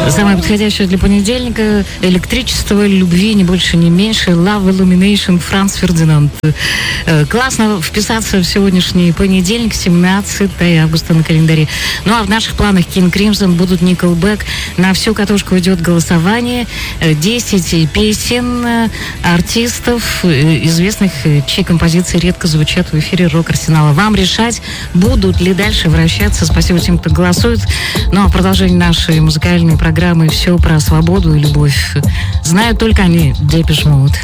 Самое подходящее для понедельника. Электричество, любви, не больше, не меньше. Love Illumination, Франц Фердинанд. Классно вписаться в сегодняшний понедельник, 17 августа на календаре. Ну а в наших планах King Crimson будут Nickelback. На всю катушку идет голосование. 10 песен артистов, известных, чьи композиции редко звучат в эфире Рок-Арсенала. Вам решать, будут ли дальше вращаться. Спасибо тем, кто голосует. Ну а продолжение нашей музыкальной программы «Все про свободу и любовь». Знают только они, Depeche Mode.